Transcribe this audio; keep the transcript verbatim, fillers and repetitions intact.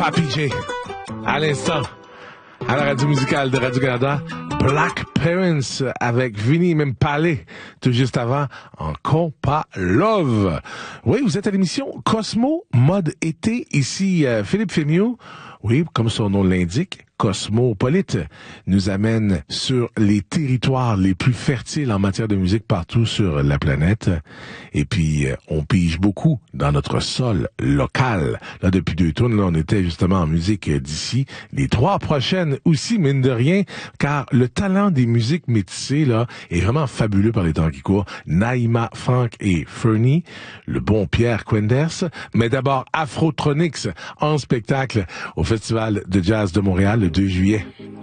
Papi J. À l'instant, à la radio musicale de Radio-Canada, Black Parents avec Vinny Mempale, tout juste avant, en compas Love. Oui, vous êtes à l'émission Cosmo Mode Été, ici euh, Philippe Fémieux. Oui, comme son nom l'indique, Cosmopolite nous amène sur les territoires les plus fertiles en matière de musique partout sur la planète. Et puis, on pige beaucoup dans notre sol local. Là, depuis deux tours, là, on était justement en musique d'ici. Les trois prochaines aussi, mine de rien, car le talent des musiques métissées, là, est vraiment fabuleux par les temps qui courent. Naïma Frank et Fernie, le bon Pierre Quenders, mais d'abord Afrotronics en spectacle au Festival de Jazz de Montréal le deux juillet.